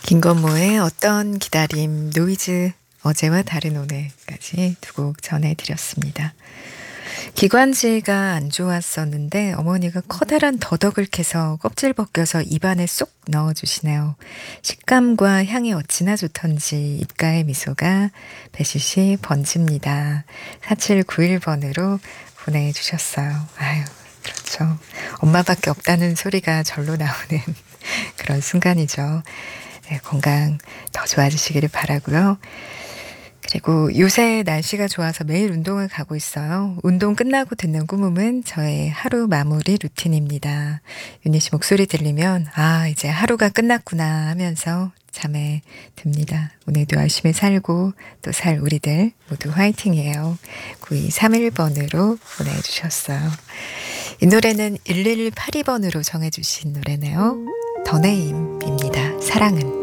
김건모의 어떤 기다림, 노이즈, 어제와 다른 오늘까지 두 곡 전해드렸습니다. 기관지가 안 좋았었는데 어머니가 커다란 더덕을 캐서 껍질 벗겨서 입안에 쏙 넣어주시네요. 식감과 향이 어찌나 좋던지 입가의 미소가 배시시 번집니다. 4791번으로 보내주셨어요. 아유, 그렇죠. 엄마밖에 없다는 소리가 절로 나오는 그런 순간이죠. 네, 건강 더 좋아지시기를 바라고요. 그리고 요새 날씨가 좋아서 매일 운동을 가고 있어요. 운동 끝나고 듣는 꾸밈은 저의 하루 마무리 루틴입니다. 윤희 씨 목소리 들리면 이제 하루가 끝났구나 하면서 잠에 듭니다. 오늘도 열심히 살고 또 살 우리들 모두 화이팅이에요. 9231번으로 보내주셨어요. 이 노래는 1182번으로 정해주신 노래네요. 더네임입니다. 사랑은.